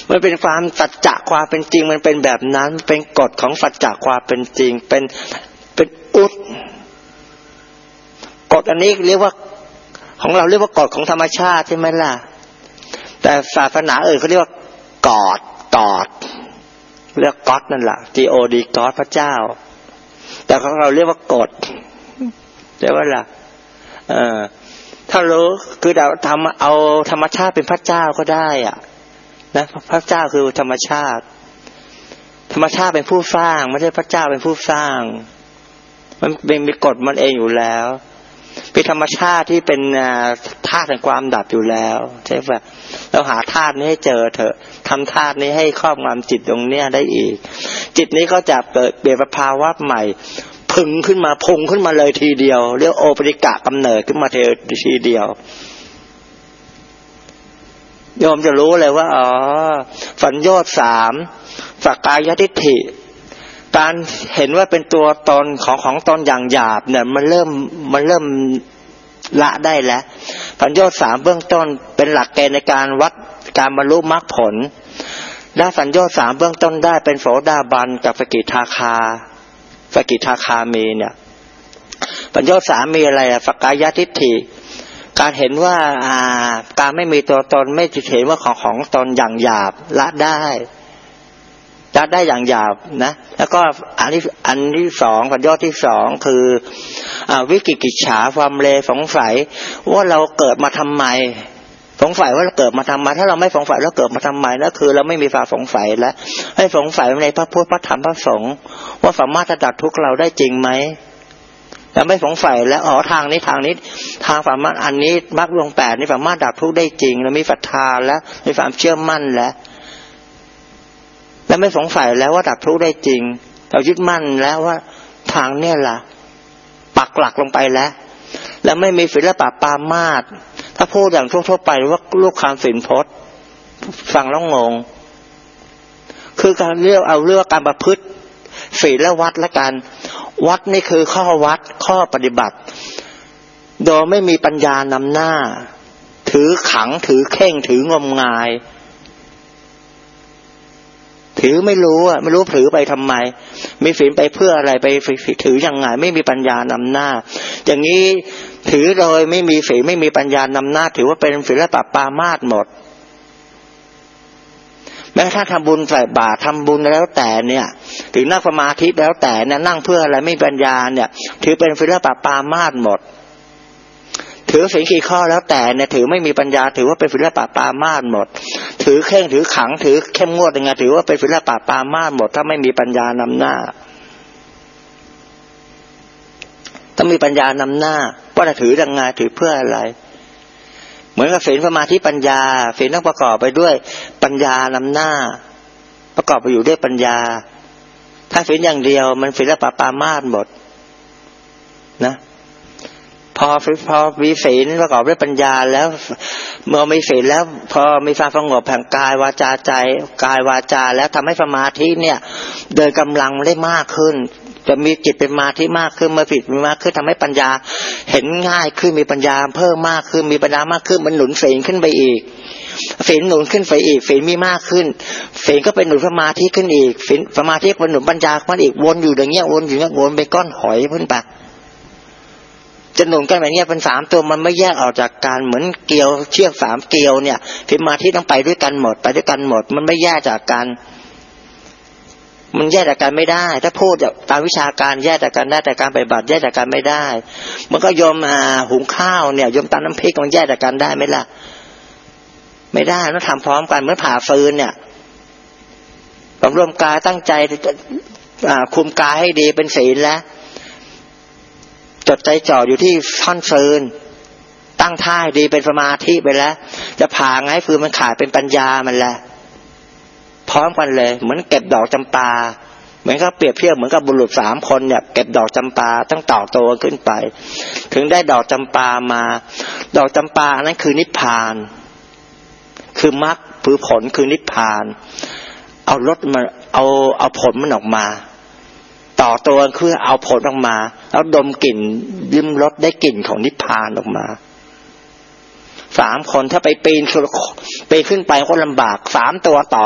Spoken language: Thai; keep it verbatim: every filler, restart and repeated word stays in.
มันเป็นความสัจจะความเป็นจริงมันเป็นแบบนั้นเป็นกฎของสัจจะความเป็นจริงเป็นเป็นอุดกฎอันนี้เรียกว่าของเราเรียกว่ากฎของธรรมชาติใช่ไหมล่ะแต่ศาสนาอื่นเขาเรียกว่ากอดกอดเรียกก๊อดนั่นแหละ G O D ก๊อดพระเจ้าแต่ของเราเรียกว่ากฎเรียกว่าอะไรเออถ้ารู้คือเราทำเอาธรรมชาติเป็นพระเจ้าก็ได้อ่ะนะพระเจ้าคือธรรมชาติธรรมชาติเป็นผู้สร้างไม่ใช่พระเจ้าเป็นผู้สร้างมันเป็นมีกฎมันเองอยู่แล้วเป็นธรรมชาติที่เป็นธาตุแห่งความดับอยู่แล้วใช่ป่ะเราหาธาตุนี้ให้เจอเถอะทำธาตุนี้ให้ครอบงำจิตตรงเนี้ยได้อีกจิตนี้ก็จะเกิดเปลี่ยนภาวะใหม่พึงขึ้นมาพุงขึ้นมาเลยทีเดียวเรียกโอปริกะกำเนิดขึ้นมาทีเดียวโยมจะรู้เลยว่าอ๋อสัญโยชน์สามสักกายทิฏฐิการเห็นว่าเป็นตัวตนของของตนอย่างหยาบเนี่ยมันเริ่มมันเริ่มละได้แล้วสัญโยชน์สามเบื้องต้นเป็นหลักเกณฑ์ในการวัดการบรรลุมรรคผลได้สัญโยชน์สามเบื้องต้นได้เป็นโสดาบันกับสกิทาคาสกิทาคามีเนี่ยสัญโยชน์สามมีอะไรอะสักกายทิฏฐิการเห็นว่าอ่าการไม่มีตัวตนไม่เห็นว่าของของตนอย่างหยาบละได้ละได้อย่างหยาบนะแล้วก็อันที่อันที่สองสัญญาที่สองคืออ่าวิกิกิจฉาความเลสงสัยว่าเราเกิดมาทำไมสงสัยว่าเราเกิดมาทำไมถ้าเราไม่สงสัยเราเกิดมาทำไมนั่นคือเราไม่มีความสงสัยแล้วให้สงสัยในพระพุทธพระธรรมพระสงฆ์ว่าสามารถจะดับทุกข์เราได้จริงไหมแต่ไม่สงสัยแล้วอ๋อทางนี้ทางนี้ทางสามารถอันนี้มรรคองค์แปดนี่สามารถดับทุกข์ได้จริงเรามีศรัทธาแล้วมีความเชื่อมั่นแล้วและไม่สงสัยแล้วว่าดับทุกข์ได้จริงเรายึดมั่นแล้วว่าทางเนี่ยล่ะปักหลักลงไปแล้วแล้วไม่มีศิลปะปรามาสถ้าพูดอย่างทั่วๆไปว่าลูกคำศิลพจน์ฟังแล้วงงคือการเรียกเอาเรื่องการประพฤติศีลและวัดและการวัดนี่คือข้อวัดข้อปฏิบัติโดยไม่มีปัญญานำหน้าถือขังถือเข่งถืองมงายถือไม่รู้อ่ะไม่รู้ถือไปทำไมมีศีลไปเพื่ออะไรไปถือยังไงไม่มีปัญญานำหน้าอย่างนี้ถือโดยไม่มีศีลไม่มีปัญญานำหน้าถือว่าเป็นศิลปะปรามาสหมดแม้ถ้าทำบุญใส่บาตรทำบุญแล้วแต่เนี่ยถึงนั่งสมาธิแล้วแต่เนี่ยนั่งเพื่ออะไรไม่ปัญญาเนี่ยถือเป็นศิลปะปรามาสหมดถือศีลกี่ข้อแล้วแต่เนี่ยถือไม่มีปัญญาถือว่าเป็นศิลปะปรามาสหมดถือเข่งถือขังถือเข้มงวดยังไงถือว่าเป็นศิลปะปรามาสหมดถ้าไม่มีปัญญานำหน้าต้องมีปัญญานำหน้าว่าจะถือยังไงถือเพื่ออะไรเหมือนกับศีลสมาธิปัญญาศีลต้องประกอบไปด้วยปัญญานำหน้าประกอบไปอยู่ด้วยปัญญาถ้าศีลอย่างเดียวมันศิลปะปรามาสหมดนะพอพอมีศีลประกอบด้วยปัญญาแล้วเมื่อมีศีลแล้วพอมีความสงบแห่งกายวาจาใจกายวาจาแล้วทำให้สมาธิเนี่ยเดินกำลังได้มากขึ้นจะมีจิตเป็นสมาธิมากขึ้นเมื่อจิตมีมากขึ้นทำให้ปัญญาเห็นง่ายขึ้นมีปัญญาเพิ่มมากขึ้นมีปัญญามากขึ้นมันหนุนศีลขึ้นไปอีกศีลหนุนขึ้นไปอีกศีลมีมากขึ้นศีลก็เป็นหนุนสมาธิขึ้นอีกศีลสมาธิเป็นหนุนปัญญาขึ้นอีกวนอยู่อย่างเงี้ยวนอยู่อย่างเงี้ยวนไปก้อนหอยขึ้นไปจะหนุนกันแบบนี้เป็นสามตัวมันไม่แยกออกจากกันเหมือนเกลียวเชือกสามเกลียวเนี่ยสมาธิต้องไปด้วยกันหมดไปด้วยกันหมดมันไม่แยกจากกันมันแยกจากกันไม่ได้ถ้าพูดตามวิชาการแยกจากกันได้แต่การปฏิบัติแยกจากกันไม่ได้มันก็โยมอ่าหุงข้าวเนี่ยโยมตำน้ำพริกมันแยกจากกันได้ไหมล่ะไม่ได้ต้องทำพร้อมกันเหมือนผ่าฟืนเนี่ยสำรวมกายตั้งใจอ่าคุมกายให้ดีเป็นศีลแล้วจดใจจ่ออยู่ที่ท่อนฟืนตั้งท่าดีเป็นสมาธิไปแล้วจะผ่าไงฟืนมันขาดเป็นปัญญามันแหละพร้อมกันเลยเหมือนเก็บดอกจำปาเหมือนกับเปรียบเทียบเหมือนกับบุรุษสามคนเนี่ยเก็บดอกจำปาต้องต่อตัวขึ้นไปถึงได้ดอกจำปามาดอกจำปานั้นคือนิพพานคือมรรคคือผลคือนิพพานเอารสมาเอาเอาผลมันออกมาต่อตัวคือเอาผลออกมาแล้วดมกลิ่นลิ้มรสได้กลิ่นของนิพพานออกมาสามคนถ้าไปปีนปีนขึ้นไปก็ลำบากสามตัวต่อ